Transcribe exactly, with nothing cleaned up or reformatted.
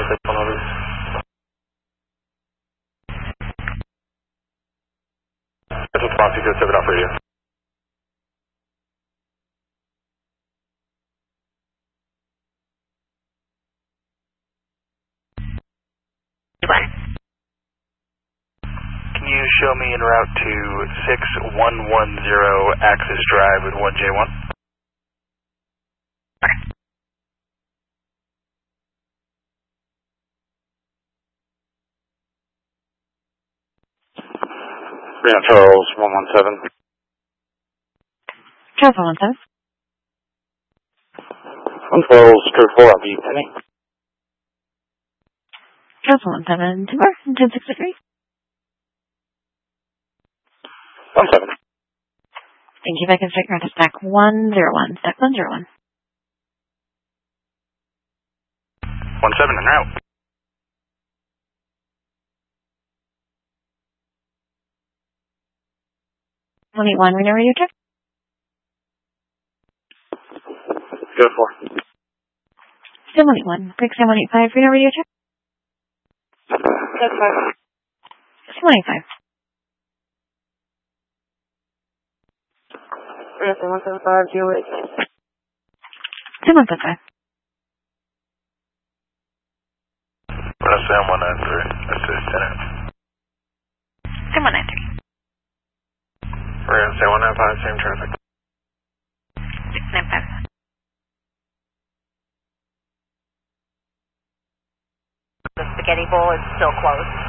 six one hundred. That's response two seven off radio. Can you show me en route to six one one zero Axis Drive with one J one? Grant Charles one one seven. Charles one one seven. one twelve, Secure four, I'll be Penny. Charles one one seven, two four, ten six three. one seven. Thank you. If I can straight ground to stack one zero one. Stack one zero one. one seven en route. one eight one, Reno radio check. Go four. Sim one eight one. Break Sim one eight five, Reno radio check. That's five. Sim one eight five. Yes, one seven five, G O H. Sim one seven five. That's Sam one nine three. That's his tenant. Sim one nine three. We're going to say one nine five, same traffic. six nine five. The spaghetti bowl is still closed.